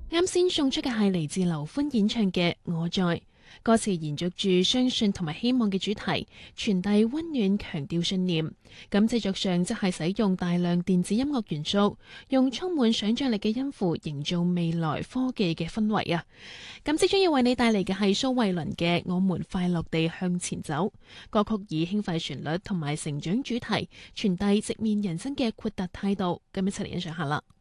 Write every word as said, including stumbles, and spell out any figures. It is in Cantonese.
啱先送出嘅係嚟自劉歡演唱嘅《我在》，歌詞延續住相信同埋希望嘅主題，傳遞溫暖，強調信念。咁製作上則係使用大量電子音樂元素，用充滿想像力嘅音符營造未來科技嘅氛圍啊！咁即將要為你帶嚟嘅係蘇慧倫嘅《我們快樂地向前走》。歌曲以輕快旋律同埋成長主題，傳遞直面人生嘅豁達態度。咁一齊嚟欣賞下啦〜